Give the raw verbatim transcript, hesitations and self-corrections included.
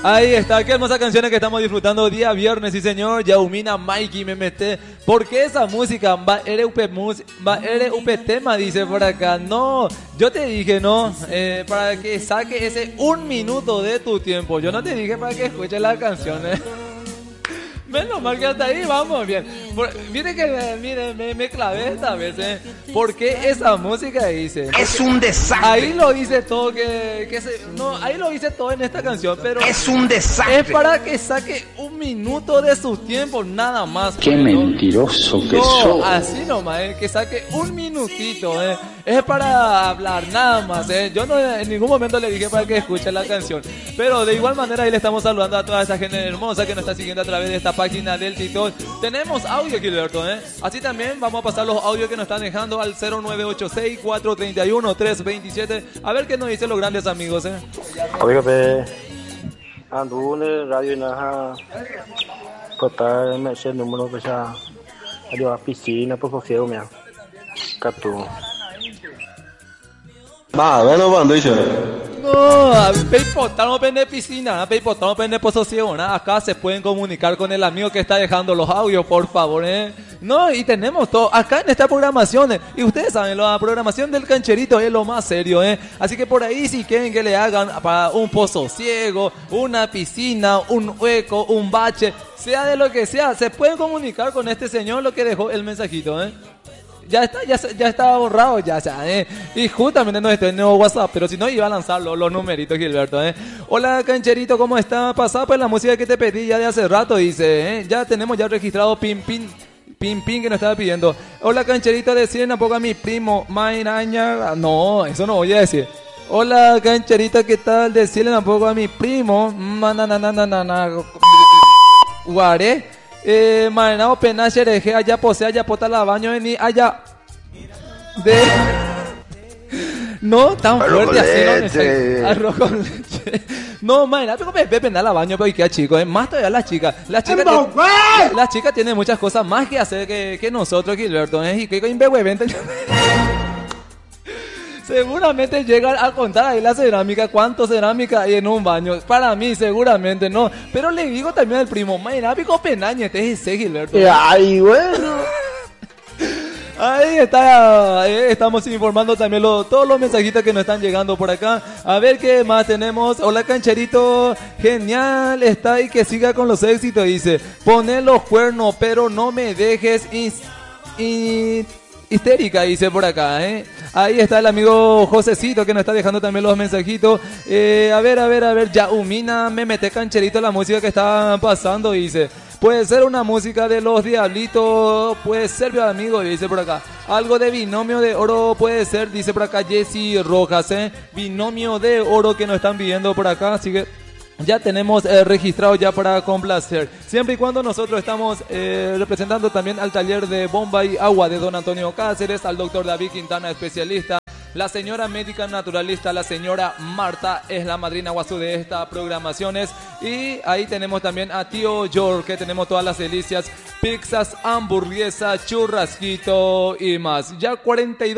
Ahí está, qué hermosa canciones que estamos disfrutando día viernes, sí señor. Yaumina Mikey me mete. ¿Por qué esa música? Va R U P música, va R U P tema, dice por acá. No, yo te dije no, eh, para que saque ese un minuto de tu tiempo. Yo no te dije para que escuches las canciones. Menos mal que hasta ahí vamos bien. Por, mire que me, mire, me, me clavé esta vez, ¿eh? ¿Por qué esa música dice? Es un desastre. Ahí lo dice todo que, que se, no, ahí lo dice todo en esta canción, pero es un desastre. Es para que saque un minuto de su tiempo, nada más. Qué ¿no? Mentiroso que no, sos. Así nomás, ¿eh? Que saque un minutito, ¿eh? Es para hablar, nada más, ¿eh? Yo no en ningún momento le dije para que escuche la canción. Pero de igual manera ahí le estamos saludando a toda esa gente hermosa que nos está siguiendo a través de esta página del TikTok. Tenemos audio, Gilberto, ¿eh? Así también vamos a pasar los audios que nos están dejando al cero nueve ocho seis, cuatro tres uno, tres dos siete. A ver qué nos dicen los grandes amigos, ¿eh? Oiga, pe. Andune radio naha. Kota me se número pesa. Ayo a piscina por sosiego mea. Catu. Va, bueno, cuando dice. No, peipotamos pende piscina, peipotamos pende pososiego, ¿no? Acá se pueden comunicar con el amigo que está dejando los audios, por favor, ¿eh? No, y tenemos todo, acá en esta programación, ¿eh? Y ustedes saben, la programación del cancherito es lo más serio, ¿eh? Así que por ahí si quieren que le hagan para un pozo ciego, una piscina, un hueco, un bache, sea de lo que sea, se pueden comunicar con este señor lo que dejó el mensajito, ¿eh? Ya está, ya, ya está borrado, ya, ya, eh. Y justamente no está en nuevo WhatsApp, pero si no iba a lanzar los, los numeritos, Gilberto, eh. Hola, cancherito, ¿cómo está? Pasada pues la música que te pedí ya de hace rato, dice, eh. Ya tenemos ya registrado Pin Pin, Pin Pin que nos estaba pidiendo. Hola, cancherito, decirle un poco a mi primo, Mairaña. No, eso no voy a decir. Hola, cancherita, ¿qué tal? Decirle un poco a mi primo, Mananananana, Guaré. Eh, Marenao pena xereje allá posee allá pota la baño ni allá de no tan Arroz fuerte con así leche. no arroz con leche no Marenao pero me pena la baño pero y queda chico eh más todavía las chicas las chicas tienen, las chicas tienen muchas cosas más que hacer que, que nosotros Gilberto eh y que con Inbehuevente seguramente llegan a contar ahí la cerámica, cuánto cerámica hay en un baño. Para mí, seguramente no. Pero le digo también al primo, Mayrapico Penaña, este es ese, Gilberto. Ay, bueno. Ahí está, eh, estamos informando también lo, todos los mensajitos que nos están llegando por acá. A ver qué más tenemos. Hola, cancherito, genial, está ahí, que siga con los éxitos. Dice, poné los cuernos, pero no me dejes ins, in, histérica, dice por acá, ¿eh? Ahí está el amigo Josecito que nos está dejando también los mensajitos. Eh, a ver, a ver, a ver, Yaumina, me mete cancherito la música que está pasando, dice. Puede ser una música de los Diablitos, puede ser, mi amigo, dice por acá. Algo de Binomio de Oro puede ser, dice por acá Jessy Rojas, ¿eh? Binomio de Oro que nos están pidiendo por acá, así que ya tenemos eh, registrado ya para complacer. Siempre y cuando nosotros estamos eh, representando también al taller de bomba y agua de don Antonio Cáceres, al doctor David Quintana, especialista. La señora médica naturalista, la señora Marta, es la madrina guazú de estas programaciones. Y ahí tenemos también a tío George, que tenemos todas las delicias, pizzas, hamburguesas, churrasquito y más. Ya cuarenta y dos